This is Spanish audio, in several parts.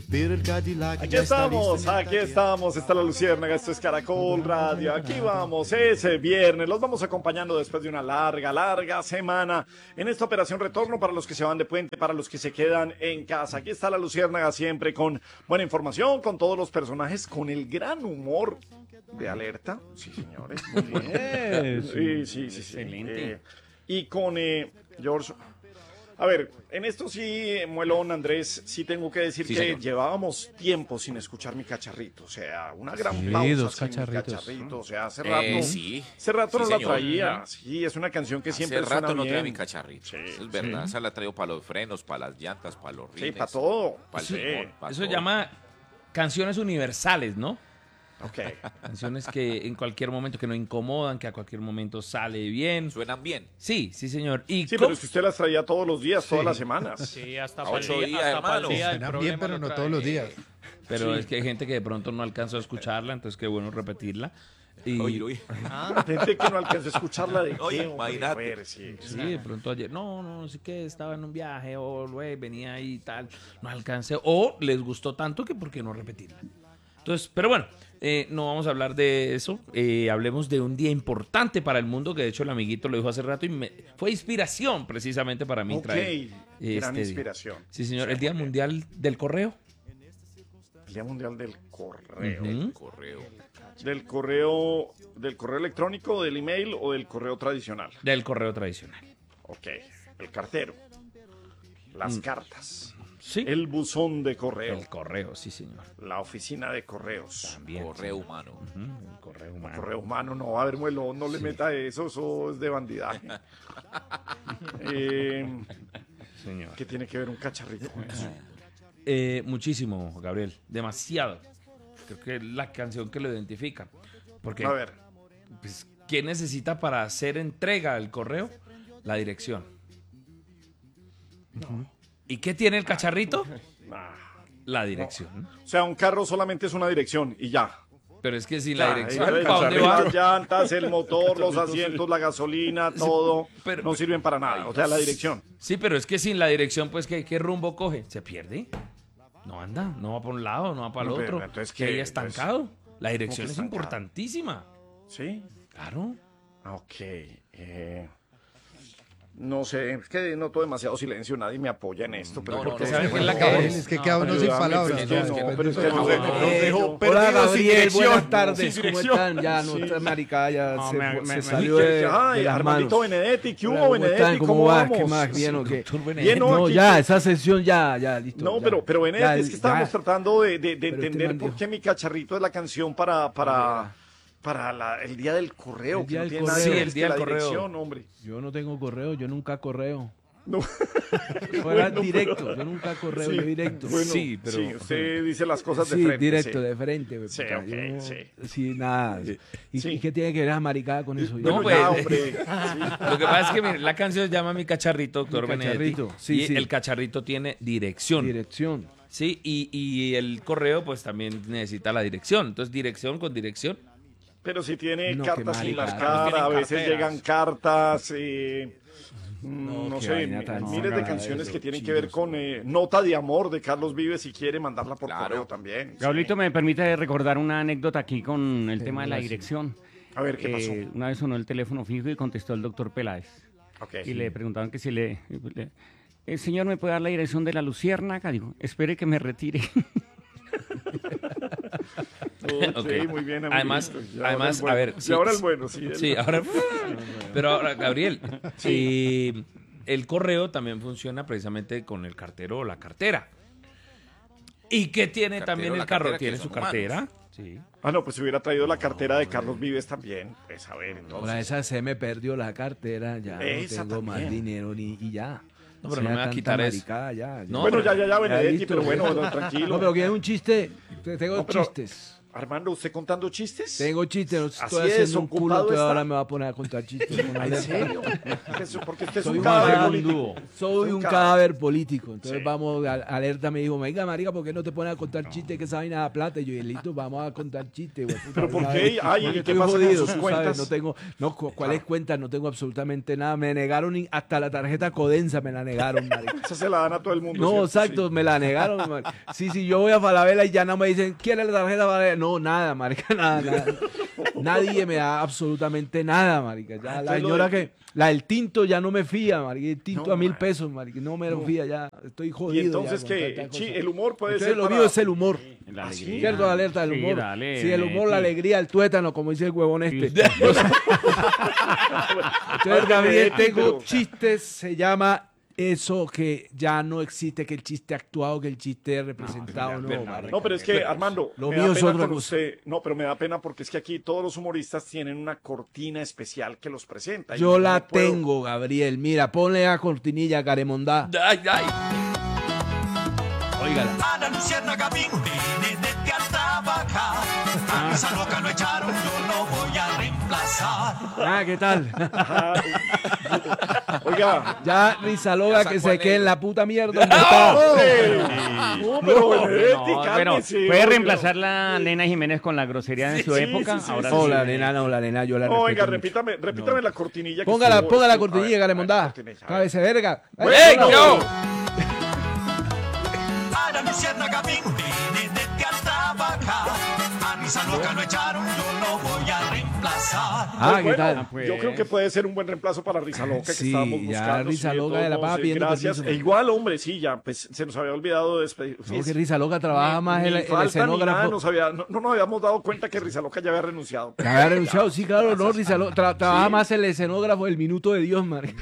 pero el Cadillac Aquí ya está listo estamos, en el aquí taller. estamos, está la Luciérnaga, esto es Caracol Radio, aquí vamos, ese viernes, los vamos acompañando después de una larga semana en esta operación retorno para los que se van de puente, para los que se quedan en casa. Aquí está la Luciérnaga siempre con buena información, con todos los personajes, con el gran humor de Alerta, sí señores, muy bien. Sí. Excelente. Y con George. A ver, en esto sí, Muelón, Andrés, sí tengo que decir Sí, que señor. llevábamos tiempo sin escuchar mi cacharrito. O sea, una gran Sí, pausa dos sin mi cacharritos. cacharrito. O sea, hace rato, Sí. hace rato Sí, no la señor. traía. Sí, es una canción que siempre Hace rato suena no bien. trae mi cacharrito. Sí, Eso es verdad. Esa la traigo para los frenos, para las llantas, para los Sí, rines. para todo. Para el Sí. timón, para Eso se todo. llama canciones universales, ¿no? Ok. Canciones que en cualquier momento que no incomodan, que a cualquier momento sale bien. Suenan bien. Sí, sí, señor. Y Sí, ¿cómo? pero es que usted las traía todos los días, todas las semanas. Sí, hasta A para el 8 día, días, hasta para el hermano. día del Suenan problema bien, pero lo no trae. todos los días. Pero es que hay gente que de pronto no alcanzó a escucharla, entonces qué bueno repetirla. Y Oye. Gente que no alcanzó a escucharla de Oye, qué, hombre? imagínate. A ver, sí. sí, de pronto ayer, no sé qué, estaba en un viaje o luego venía ahí y tal, no alcancé, o les gustó tanto que por qué no repetirla. Entonces, pero bueno, no vamos a hablar de eso, hablemos de un día importante para el mundo, que de hecho el amiguito lo dijo hace rato y fue inspiración precisamente para mí Ok, traer gran día. inspiración. Sí, señor, el Día Mundial del Correo. El Día Mundial del Correo. Ujú. Correo. Del correo electrónico, del email o del correo tradicional. Del correo tradicional. Ok, el cartero, las cartas, Sí. el buzón de correo, El correo, sí, señor. la oficina de correos. También. Correo humano. Ujú, el correo humano. Correo humano, no, a ver, Muelo, no le meta eso es de bandidaje. Señor. ¿Qué tiene que ver un cacharrito con eso? Muchísimo, Gabriel. Demasiado. Creo que es la canción que lo identifica. Porque, A ver, pues, ¿qué necesita para hacer entrega del correo? La dirección. ¿Y qué tiene el cacharrito? nah. La dirección. O sea, un carro solamente es una dirección y ya. Pero es que sin la Ya, dirección, el ¿para dónde va? Las llantas, el motor, los asientos, la gasolina, todo, pero- no sirven para nada. O sea, la dirección. Sí, pero es que sin la dirección, pues, ¿qué rumbo coge? Se pierde. No anda, no va para un lado, no va para el No, pero otro. entonces, Queda ¿qué? estancado. La dirección que es estancado? importantísima. ¿Sí? Claro. Ok. No sé, es que noto demasiado silencio, nadie me apoya en esto, pero No, creo no, que no, ¿sabe no, quién la no, acabó? Es que queda uno sin ayúdame, palabras. pero es que ya, no, después pero de es que eso. nos dejó Hola perdidos sin Gabriel, dirección. buenas tardes, Sin ¿cómo dirección. están? Ya, no, esta marica ya No, se, me- se me- salió Sí, de ay, las Armandito manos. Benedetti, ¿qué Hola, hubo, ¿cómo están? Benedetti? ¿Cómo ¿Cómo va? vamos? ¿Qué más? ¿Bien o qué? Doctor Benedetti. Bien, No, aquí- ya, esa sesión ya, listo. No, ya. pero Benedetti, Ya, es que estábamos ya. tratando de este entender man por dijo. qué mi cacharrito es la canción para el día del correo. El que día no del tiene nada correo. que Sí, ver, el es día que del la correo. dirección, hombre. Yo no tengo correo, yo nunca correo. No. Fuera Bueno, directo, yo nunca correo, Sí, yo directo. bueno, Sí, pero- sí, usted dice las cosas de Sí, frente. directo, sí. de frente. güey, Sí, puta, ok, yo- sí. Sí, nada. ¿Y, Sí. y qué tiene que ver esa maricada con eso? Bueno, No, pues, ya, hombre. Lo que pasa es que mire, la canción se llama Mi Cacharrito, doctor Mi Benedetti. Cacharrito, sí, y sí. el cacharrito tiene dirección. Dirección. Sí, y el correo pues también necesita la dirección. Entonces, dirección con dirección. Pero si tiene No, cartas qué sin marica. marcar, a veces carteras. llegan cartas, no qué sé, vaina tan miles de rara canciones eso, que tienen que ver con Nota de Amor de Carlos Vives, si quiere mandarla por Claro. correo también. Gabrielito, Sí. me permite recordar una anécdota aquí con el tema de la dirección. A ver, ¿qué pasó? Una vez sonó el teléfono fijo y contestó el doctor Peláez. Ok. Y le preguntaban que si el señor me puede dar la dirección de la Luciérnaga. Digo, espere que me retire. Ok, muy bien, Además, amiguito. Y ahora además, el bueno. a ver, Y sí, ahora el bueno, sí. Sí, ahora. Pero ahora, Gabriel, el correo también funciona precisamente con el cartero o la cartera. ¿Y qué tiene Cartero, también la el carro? cartera, ¿Tiene que su son cartera? Sí. Ah, no, pues si hubiera traído la cartera de Carlos Vives también. Pues a ver, Ahora entonces. esa se me perdió la cartera, ya Esa no tengo más también. dinero y ya. No, pero O sea, no me va a tanta quitar eso. maricada, ya. No, Bueno, pero- ya, Benedetti, listo. pero bueno, tranquilo. No, pero que es un chiste, tengo No, pero- chistes. Armando, ¿usted contando chistes? Tengo chistes, Así estoy es, haciendo un culo, ocupado entonces está. ahora me va a poner a contar chistes. Con ¿En alerta. serio? Porque usted es Soy un un cadáver cadáver político. Soy un cadáver político. Entonces Sí. vamos, Alerta me dijo, venga, marica, ¿por qué no te pones a contar chistes que esa vaina da plata? Y yo, listo, vamos a contar chistes, güey. puta, ¿Pero por una qué? vez. Ay, Porque ¿y qué estoy pasa con jodido, sus tú cuentas? sabes, no tengo, ¿cuáles cuentas? No tengo absolutamente nada. Me negaron hasta la tarjeta Codensa, me la negaron, marica. Esa se la dan a todo el mundo. No, ¿cierto? exacto, me la negaron. Sí, yo voy a Falabella y ya no me dicen, ¿quiere la tarjeta Falabella? No, nada, marica, nada. Nadie me da absolutamente nada, marica. Ya la entonces señora la del tinto ya no me fía, marica. El tinto No, a 1.000 man. pesos, marica. No me lo fía ya. Estoy jodido. Y entonces ya que con tanta cosa. el humor puede Entonces, ser lo para- mío es el humor. La ¿Ah, sí? alegría. ¿Cierto? La alerta del Sí, humor. dale, Sí, el humor, la Betty. alegría, el tuétano, como dice el huevón este. Sí. Entonces, Gabriel, Betty, tengo pero- chistes, se llama eso que ya no existe, que el chiste actuado, que el chiste representado, no, marica. No, pero es que, Armando, Lo me mío da es pena otra con cosa. usted. No, pero me da pena porque es que aquí todos los humoristas tienen una cortina especial que los presenta. y Yo no la puedo- tengo, Gabriel. Mira, ponle a cortinilla Caremondá. Ay, ay. Óigala. A la luciérnaga vine desde a trabajar. A esa loca lo echaron, yo lo voy a reemplazar. Ah, ¿qué tal? Oiga. Ya Rizaloga Ya que sacó se el quede en negro. la puta mierda donde está. No, pero Benedetti, No, pero cálmese, puede oiga. reemplazar la Nena Jiménez con la grosería en su sí, época. sí, sí, Ahora sí. No, sí. la nena, no, la nena, yo la No, respeto oiga, mucho. repítame la cortinilla. que Póngala, estuvo- ponga la estuvo- a cortinilla, ver, Caremondá. cortinilla, a ver. Cabece verga. ¡Ey, yo! A la luciérnaga vine desde a trabajar. A esa loca lo echaron, yo lo voy a reemplazar. Ah, ¿qué Bueno, tal? pues. Yo creo que puede ser un buen reemplazo para Risa Loca que Sí, estábamos ya buscando. Risa sí, Loca todos de la modos, pava pidiendo gracias. permiso. E igual, hombre, sí, ya, pues se nos había olvidado despedir. No, que Risa Loca trabaja más el falta ni nada, escenógrafo. no nos habíamos dado cuenta que Risa Loca ya había renunciado. Que había renunciado, sí, claro, no, Risa Loca. Trabaja más el escenógrafo del minuto de Dios, marica.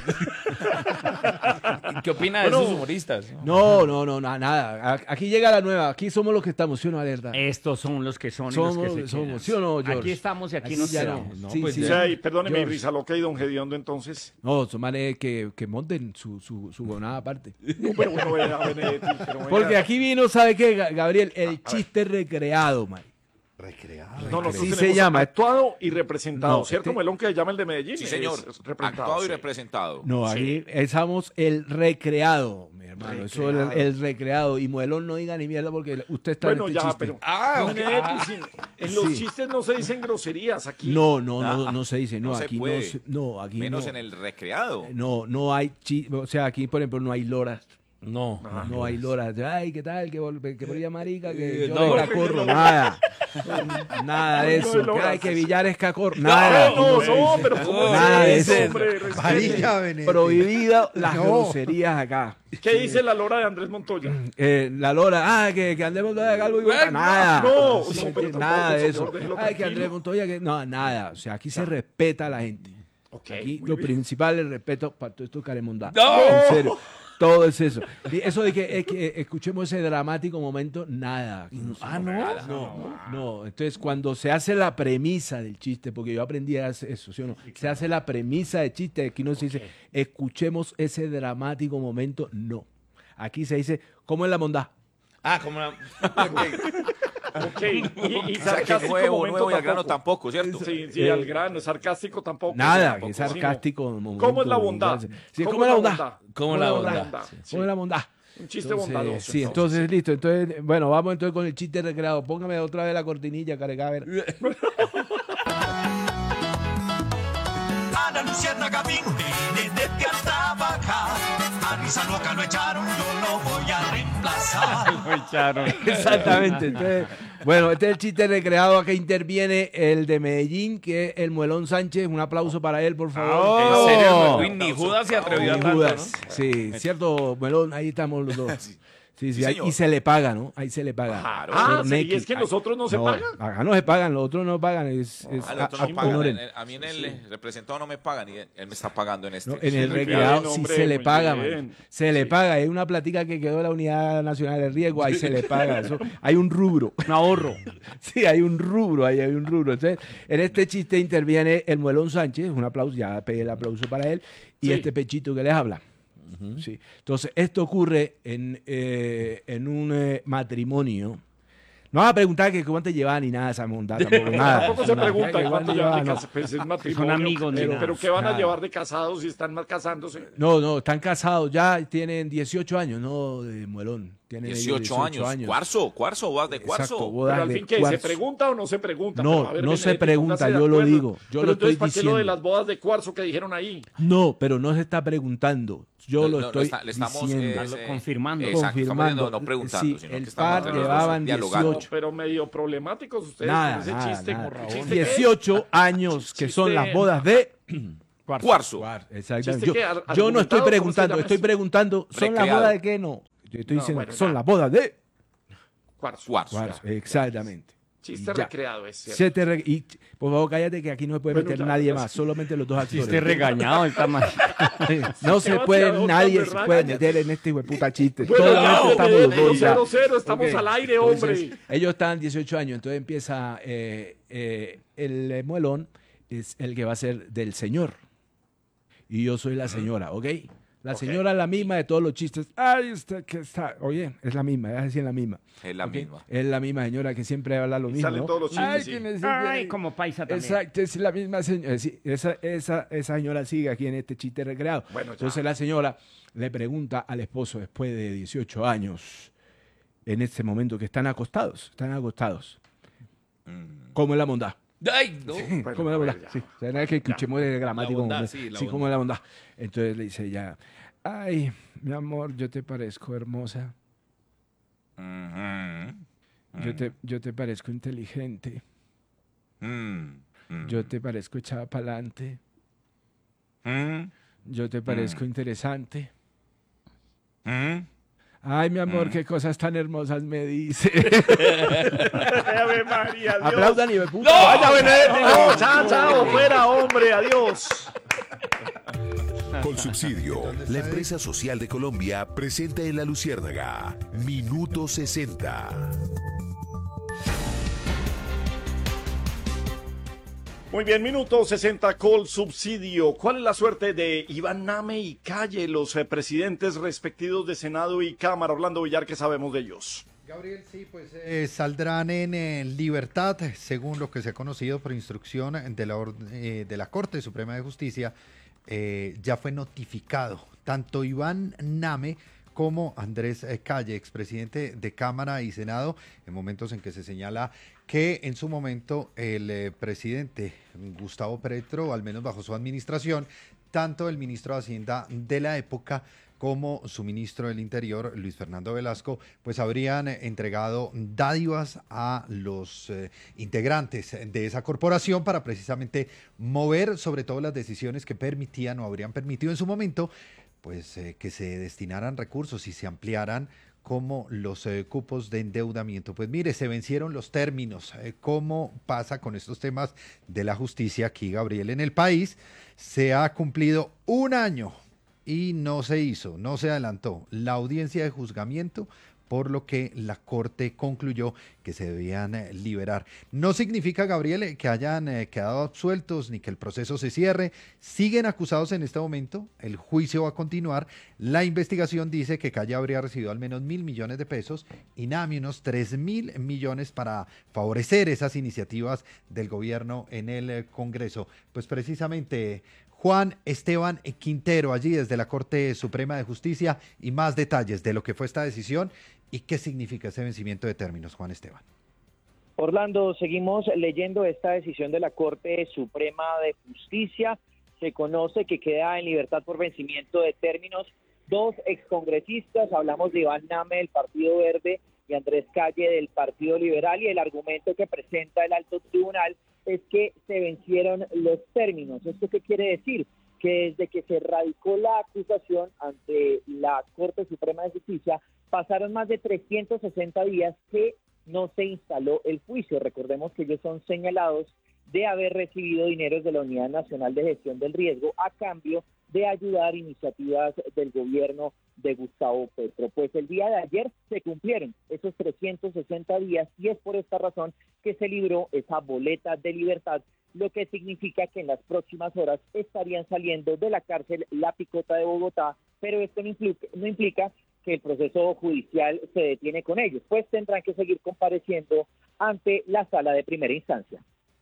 ¿Qué opina de Bueno. esos humoristas? No, nada. Aquí llega la nueva. Aquí somos los que estamos, ¿sí o no, Alerta? Estos son los que son y Somos, los que se somos, quedan. ¿sí o no, George? Aquí estamos y aquí, Aquí nos ya quedamos. no. No, Sí, pues sí. O ya. sea, y perdóneme, George. Risa Loca y Don Gediondo, entonces. No, son manes que monten su gonada aparte. No, pero bueno, vea, Benedetti, pero vea. Porque aquí vino, ¿sabe qué, Gabriel? El chiste recreado, man. No, nosotros Sí se tenemos llama. actuado y representado, No, ¿cierto? este- Melón, que se llama el de Medellín. Sí, señor. es representado, Actuado y sí. representado. No, aquí estamos el recreado, mi hermano. Eso es Recreado. el recreado. Y Muelón no diga ni mierda porque usted está Bueno, en este ya, chiste. pero. Ah, ok. Benedetti, sí, en los Sí. chistes no se dicen groserías aquí. No se dice. No, No se aquí puede. no se, no, aquí Menos no. en el recreado. No hay o sea, aquí, por ejemplo, no hay loras. No. No hay loras. Ay, ¿qué tal? Que por ella marica, que yo no. de cacorro. Nada. Nada de No, eso. no, Que ay, que no. Villar es cacorro. Nada. No, pero ¿cómo Nada de es eso, eso. hombre? Respete. Varilla, Benedetti. Prohibido las No. groserías acá. ¿Qué dice la lora de Andrés Montoya? La Lora, que Andrés Montoya haga algo igual. Bueno, Nada. no, Sí, no, pero nada tampoco, de eso. señor, déjelo Ay, que tranquilo. Andrés Montoya, que. No, nada. O sea, aquí se respeta a la gente. Ok, Aquí muy lo bien. principal es el respeto para todo esto caremondá. ¡No! En serio. Todo es eso. Y eso de que escuchemos ese dramático momento, nada. Aquí no se- No. Entonces, cuando se hace la premisa del chiste, porque yo aprendí a hacer eso, ¿sí o no? Se hace la premisa del chiste, aquí no se dice, escuchemos ese dramático momento, no. Aquí se dice, ¿cómo es la bondad? Ah, como la... Ok, y O sea, que sarcástico nuevo momento y al grano tampoco. tampoco, ¿cierto? Sí, sí, al grano, sarcástico tampoco. Nada, Sí, que es tampoco, sarcástico. sí, no. momento, ¿Cómo es la bondad? Sí, ¿cómo es la bondad? ¿Cómo la bondad? Sí. ¿Cómo es la bondad? Un chiste Entonces, bondadoso. sí, entonces listo. Entonces, bueno, vamos entonces con el chiste recreado. Póngame otra vez la cortinilla, carecaber. A la luciérnaga vine desde a trabajar. A Risa Loca lo echaron, yo lo voy a reemplazar. Exactamente. Entonces, bueno, este es el chiste recreado. Acá interviene el de Medellín, que es el Muelón Sánchez. Un aplauso para él, por favor. En serio, uy, ni Judas se atrevió a Y tanto, Judas. ¿no? Sí, cierto, Muelón, ahí estamos los dos. Sí, Sí, ahí- señor. y se le paga, ¿no? Ahí se le paga. Claro. Ah, Por sí, Nequi. y es que los otros no se pagan. Acá no se pagan, los otros no pagan. Al otro no pagan. honoren. A mí en el representado no me pagan y él me está pagando en este. No, en el Sí, recreado bien, sí hombre, se le muy paga, bien. man. Se le paga. Es una platica que quedó de la Unidad Nacional de Riesgo, ahí se le paga. Eso, hay un rubro. Un ahorro. Sí, hay un rubro, ahí hay un rubro. Entonces, en este chiste interviene el Muelón Sánchez, un aplauso, ya pedí el aplauso para él, y Sí. este pechito que les habla. Sí. Entonces, esto ocurre en un matrimonio. No vas a preguntar que cuánto llevan ni nada de esa montada, tampoco, nada. Tampoco se Nada, pregunta que cuánto llevan de casa, pues es matrimonio. amigos, ni pero, nada. pero ¿qué van a Nada. llevar de casados si están casándose? No, están casados, ya tienen 18 años, no de muelón. Tienen ellos 18 años. ¿Cuarzo? ¿Vas de cuarzo? Exacto, bodas Pero al de fin, ¿qué? ¿Se cuarzo. pregunta o no se pregunta? No, Pero, a ver, no se Benedetti, pregunta, póngase de yo lo acuerdo. digo, yo Pero lo entonces, estoy ¿para qué lo de diciendo. las bodas de cuarzo que dijeron ahí? No, pero no se está preguntando. Yo lo estoy le estamos diciendo. confirmando. Exacto, Confirmando. no preguntando, Sí, sino el que estamos par entre los dos llevaban dialogando. 18. Pero medio problemáticos ustedes Nada, con ese nada, chiste. nada. ¿Qué chiste qué es? 18 años que son las bodas de Cuarzo. Exactamente. ¿Chiste Yo, qué? yo no ¿Argumentado? estoy ¿Cómo se preguntando, llama estoy eso? preguntando, ¿son las Recreado. bodas de qué? No. Yo estoy No, diciendo bueno, que son ya. las bodas de Cuarzo. cuarzo. Exactamente. Chiste Y ya. recreado, es cierto. Se te y por favor, cállate que aquí no se puede Bueno, meter ya, nadie ya. más, solamente los dos actores. Chiste regañado, está mal. No se Sebastián, puede, otra nadie vez, se puede raya. meter en este puta chiste. Bueno, Todo ya, esto estamos los dos ya. 0-0, estamos Ok. al aire, Entonces, hombre. ellos están 18 años, entonces empieza el muelón, es el que va a ser del señor. Y yo soy la señora, ¿ok? La señora es la misma de todos los chistes. Ay, usted que está. Oye, es la misma, es decir, la misma. Es la ¿ok? misma. Es la misma señora que siempre habla lo Y mismo. salen ¿no? todos los chistes, Ay, sí. que me Ay, como paisa también. Exacto, es la misma señora. Sí, esa señora sigue aquí en este chiste recreado. Bueno, ya. Entonces la señora le pregunta al esposo después de 18 años, en este momento que están acostados, ¿cómo es la bondad? Ay, no. Bueno, ¿Cómo es la a bondad? ver, ya. Sí, o sea, no es que escuchemos el gramático. bondad, hombre. sí, la Sí, ¿cómo es bondad. la bondad? Entonces le dice ella, ay, mi amor, yo te parezco hermosa, yo te parezco inteligente, yo te parezco echada para adelante, yo te parezco interesante. Ay, mi amor, qué cosas tan hermosas me dice. Ave María, Dios. Aplaudan y me puta. Vaya, Benedetti, no, chao, fuera, hombre, adiós. Colsubsidio, la empresa social de Colombia, presenta en La Luciérnaga, Minuto 60. Muy bien, minuto 60, Colsubsidio. ¿Cuál es la suerte de Iván Name y Calle, los presidentes respectivos de Senado y Cámara? Orlando Villar, ¿qué sabemos de ellos? Gabriel, sí, pues saldrán en libertad, según lo que se ha conocido por instrucción de la Corte Suprema de Justicia. Ya fue notificado tanto Iván Name como Andrés Calle, expresidente de Cámara y Senado, en momentos en que se señala que en su momento el presidente Gustavo Petro, al menos bajo su administración, tanto el ministro de Hacienda de la época como su ministro del Interior, Luis Fernando Velasco, pues habrían entregado dádivas a los integrantes de esa corporación para precisamente mover sobre todo las decisiones que permitían o habrían permitido en su momento pues que se destinaran recursos y se ampliaran como los cupos de endeudamiento. Pues mire, se vencieron los términos. ¿Cómo pasa con estos temas de la justicia aquí, Gabriel? En el país se ha cumplido un año y no se hizo, no se adelantó la audiencia de juzgamiento, por lo que la Corte concluyó que se debían liberar. No significa, Gabriel, que hayan quedado absueltos ni que el proceso se cierre. Siguen acusados en este momento, el juicio va a continuar. La investigación dice que Calle habría recibido al menos 1.000 millones de pesos y Nami unos 3.000 millones para favorecer esas iniciativas del gobierno en el Congreso. Pues precisamente Juan Esteban Quintero, allí desde la Corte Suprema de Justicia, y más detalles de lo que fue esta decisión y qué significa ese vencimiento de términos, Juan Esteban. Orlando, seguimos leyendo esta decisión de la Corte Suprema de Justicia. Se conoce que queda en libertad por vencimiento de términos dos excongresistas, hablamos de Iván Name del Partido Verde y Andrés Calle del Partido Liberal, y el argumento que presenta el alto tribunal es que se vencieron los términos. ¿Esto qué quiere decir? Que desde que se radicó la acusación ante la Corte Suprema de Justicia, pasaron más de 360 días que no se instaló el juicio. Recordemos que ellos son señalados de haber recibido dineros de la Unidad Nacional de Gestión del Riesgo a cambio de ayudar iniciativas del gobierno de Gustavo Petro. Pues el día de ayer se cumplieron esos 360 días y es por esta razón que se libró esa boleta de libertad, lo que significa que en las próximas horas estarían saliendo de la cárcel La Picota de Bogotá, pero esto no implica que que el proceso judicial se detiene con ellos, pues tendrán que seguir compareciendo ante la sala de primera instancia.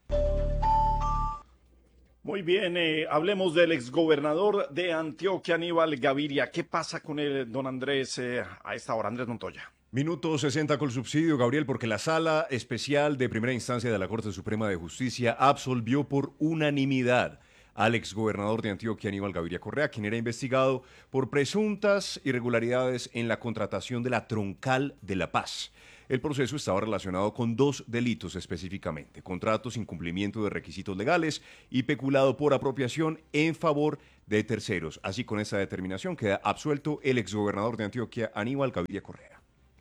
Muy bien, hablemos del exgobernador de Antioquia, Aníbal Gaviria. ¿Qué pasa con el don Andrés a esta hora? Andrés Montoya. Minuto 60 con subsidio, Gabriel, porque la Sala Especial de Primera Instancia de la Corte Suprema de Justicia absolvió por unanimidad al exgobernador de Antioquia, Aníbal Gaviria Correa, quien era investigado por presuntas irregularidades en la contratación de la Troncal de La Paz. El proceso estaba relacionado con 2 delitos específicamente: contratos, incumplimiento de requisitos legales y peculado por apropiación en favor de terceros. Así, con esta determinación queda absuelto el exgobernador de Antioquia, Aníbal Gaviria Correa.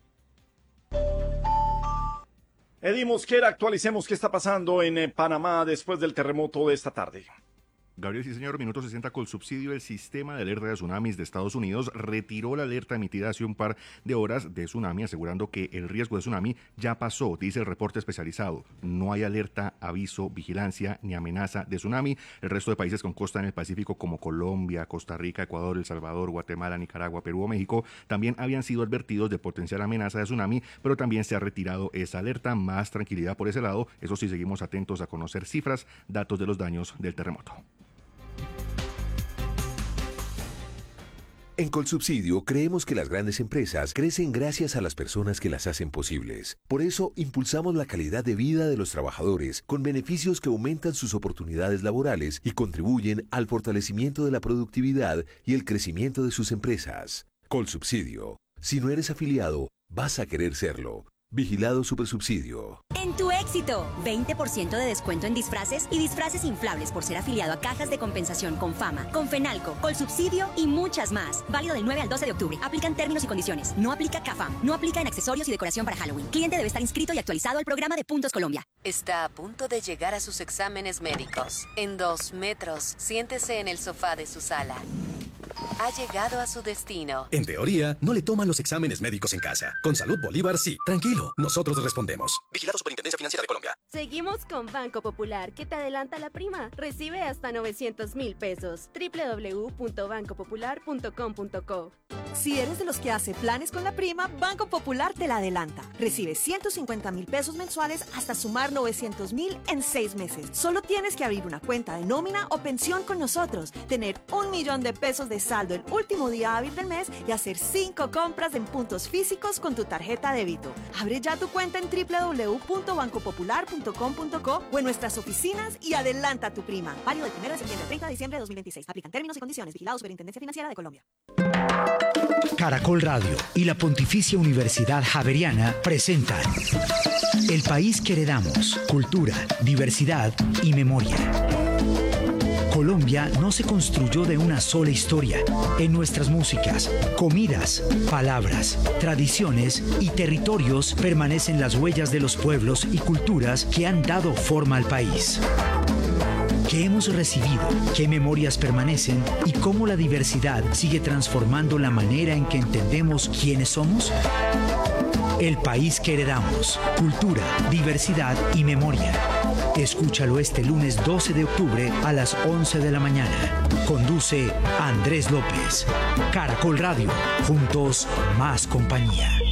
Eddie Mosquera, actualicemos qué está pasando en Panamá después del terremoto de esta tarde. Gabriel, sí señor, minuto 60 con subsidio. El sistema de alerta de tsunamis de Estados Unidos retiró la alerta emitida hace un par de horas de tsunami, asegurando que el riesgo de tsunami ya pasó, dice el reporte especializado. No hay alerta, aviso, vigilancia ni amenaza de tsunami. El resto de países con costa en el Pacífico como Colombia, Costa Rica, Ecuador, El Salvador, Guatemala, Nicaragua, Perú o México también habían sido advertidos de potencial amenaza de tsunami, pero también se ha retirado esa alerta. Más tranquilidad por ese lado. Eso sí, seguimos atentos a conocer cifras, datos de los daños del terremoto. En Colsubsidio creemos que las grandes empresas crecen gracias a las personas que las hacen posibles. Por eso impulsamos la calidad de vida de los trabajadores con beneficios que aumentan sus oportunidades laborales y contribuyen al fortalecimiento de la productividad y el crecimiento de sus empresas. Colsubsidio. Si no eres afiliado, vas a querer serlo. Vigilado Supersubsidio. En tu éxito, 20% de descuento en disfraces y disfraces inflables por ser afiliado a cajas de compensación con Fama, con Fenalco, Colsubsidio y muchas más. Válido del 9 al 12 de octubre. Aplican términos y condiciones. No aplica CAFAM. No aplica en accesorios y decoración para Halloween. Cliente debe estar inscrito y actualizado al programa de Puntos Colombia. Está a punto de llegar a sus exámenes médicos. En 2 metros, siéntese en el sofá de su sala. Ha llegado a su destino. En teoría, no le toman los exámenes médicos en casa. Con Salud Bolívar, sí. Tranquilo, nosotros respondemos. Vigilado Superintendencia Financiera de Colombia. Seguimos con Banco Popular, que te adelanta la prima. Recibe hasta 900.000 pesos. www.bancopopular.com.co. Si eres de los que hace planes con la prima, Banco Popular te la adelanta. Recibe 150.000 pesos mensuales hasta sumar 900.000 en 6 meses. Solo tienes que abrir una cuenta de nómina o pensión con nosotros, tener 1 millón de pesos de saldo el último día hábil del mes y hacer 5 compras en puntos físicos con tu tarjeta débito. Abre ya tu cuenta en www.bancopopular.com.co o en nuestras oficinas y adelanta tu prima. Válido del 1 de septiembre al 30 de diciembre de 2026. Aplican términos y condiciones. Vigilado Superintendencia Financiera de Colombia. Caracol Radio y la Pontificia Universidad Javeriana presentan El País que Heredamos, Cultura, Diversidad y Memoria. Colombia no se construyó de una sola historia. En nuestras músicas, comidas, palabras, tradiciones y territorios permanecen las huellas de los pueblos y culturas que han dado forma al país. ¿Qué hemos recibido? ¿Qué memorias permanecen? ¿Y cómo la diversidad sigue transformando la manera en que entendemos quiénes somos? El País que Heredamos, Cultura, Diversidad y Memoria. Escúchalo este lunes 12 de octubre a las 11 de la mañana. Conduce Andrés López. Caracol Radio. Juntos, más compañía.